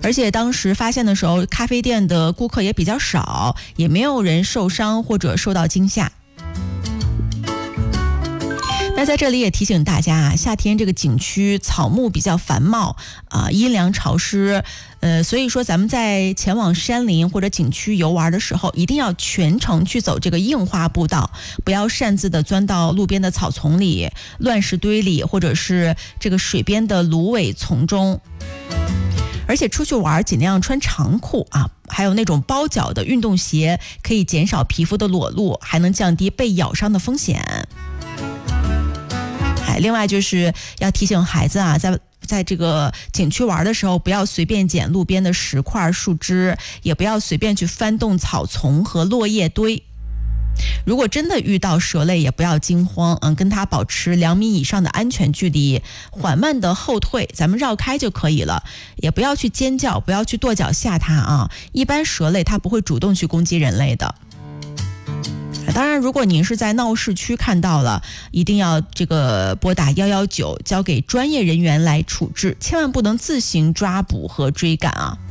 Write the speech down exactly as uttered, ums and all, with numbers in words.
而且当时发现的时候，咖啡店的顾客也比较少，也没有人受伤或者受到惊吓。那在这里也提醒大家啊，夏天这个景区草木比较繁茂啊，阴凉潮湿，呃，所以说咱们在前往山林或者景区游玩的时候，一定要全程去走这个硬化步道，不要擅自的钻到路边的草丛里、乱石堆里，或者是这个水边的芦苇丛中。而且出去玩尽量穿长裤啊，还有那种包脚的运动鞋，可以减少皮肤的裸露，还能降低被咬伤的风险。另外就是要提醒孩子啊，在在这个景区玩的时候，不要随便捡路边的石块、树枝，也不要随便去翻动草丛和落叶堆。如果真的遇到蛇类，也不要惊慌，嗯，跟它保持两米以上的安全距离，缓慢的后退，咱们绕开就可以了。也不要去尖叫，不要去跺脚吓它啊。一般蛇类它不会主动去攻击人类的。当然，如果您是在闹市区看到了，一定要这个拨打一一九，交给专业人员来处置，千万不能自行抓捕和追赶啊。